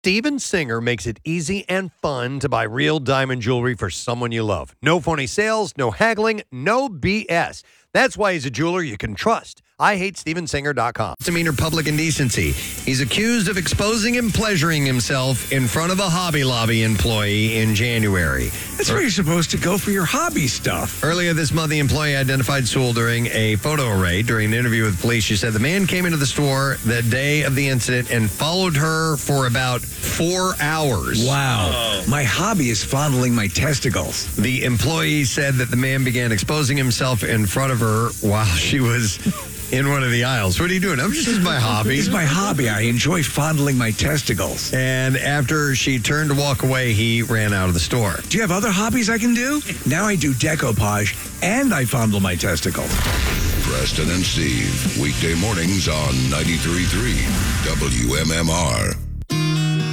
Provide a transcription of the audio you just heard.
Steven Singer makes it easy and fun to buy real diamond jewelry for someone you love. No phony sales, no haggling, no BS. That's why he's a jeweler you can trust. IHateStevenSinger.com. Misdemeanor public indecency. He's accused of exposing and pleasuring himself in front of a Hobby Lobby employee in January. That's where you're supposed to go for your hobby stuff. Earlier this month, the employee identified Sewell during a photo array. During an interview with police, she said the man came into the store the day of the incident and followed her for about 4 hours. Wow. My hobby is fondling my testicles. The employee said that the man began exposing himself in front of her while she was in one of the aisles. What are you doing? This is my hobby. It's my hobby. I enjoy fondling my testicles. And after she turned to walk away, he ran out of the store. Do you have other hobbies I can do? Now I do decoupage and I fondle my testicles. Preston and Steve, weekday mornings on 93.3 WMMR.